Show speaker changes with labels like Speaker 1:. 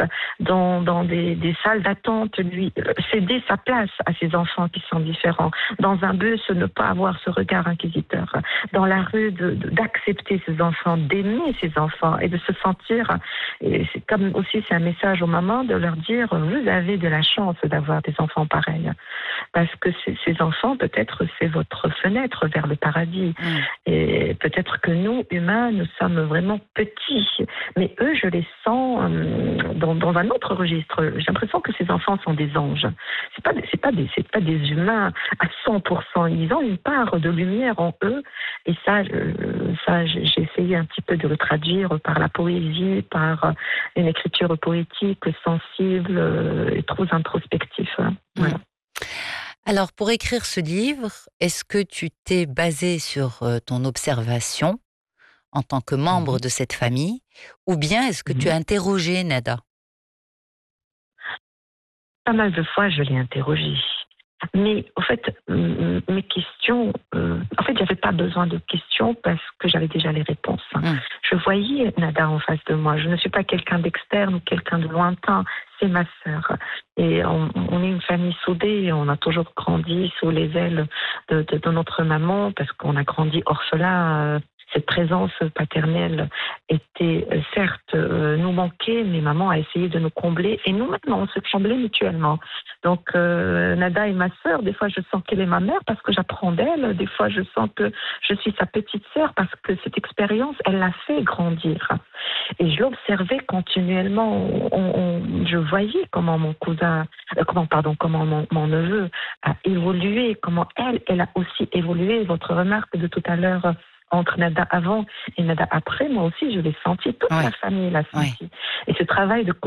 Speaker 1: dans des salles d'attente, lui, céder sa place à ses enfants qui sont différents. Dans un bus, ne pas avoir ce regard inquisiteur. Dans la rue, d'accepter ses enfants, d'aimer ses enfants et de se sentir, et c'est comme aussi c'est un message aux mamans de leur dire, vous avez de la chance d'avoir des enfants pareils. Parce que ces enfants, peut-être, c'est votre fenêtre vers le paradis. Et peut-être que nous, humains, nous sommes vraiment petits. Mais eux, je les sens dans un autre registre. J'ai l'impression que ces enfants sont des anges. C'est pas des humains à 100%. Ils ont une part de lumière en eux. Et ça, j'ai essayé un petit peu de le traduire par la poésie, par une écriture poétique, sensible et trop introspective. Voilà.
Speaker 2: Alors, pour écrire ce livre, est-ce que tu t'es basé sur ton observation en tant que membre de cette famille, ou bien est-ce que tu as interrogé Nada?
Speaker 1: Pas mal de fois, je l'ai interrogée. Mais en fait, mes questions, en fait, j'avais pas besoin de questions parce que j'avais déjà les réponses. Je voyais Nada en face de moi. Je ne suis pas quelqu'un d'externe ou quelqu'un de lointain. C'est ma sœur. Et on est une famille soudée. On a toujours grandi sous les ailes de notre maman parce qu'on a grandi orphelin. Cette présence paternelle était, certes, nous manquait, mais maman a essayé de nous combler. Et nous, maintenant, on se comblait mutuellement. Donc, Nada est ma sœur. Des fois, je sens qu'elle est ma mère parce que j'apprends d'elle. Des fois, je sens que je suis sa petite sœur parce que cette expérience, elle l'a fait grandir. Et je l'observais continuellement. Je voyais comment mon cousin, comment mon neveu a évolué, comment elle a aussi évolué. Votre remarque de tout à l'heure, entre Nada avant et Nada après, moi aussi, je l'ai senti. Toute la famille l'a senti. Et ce travail de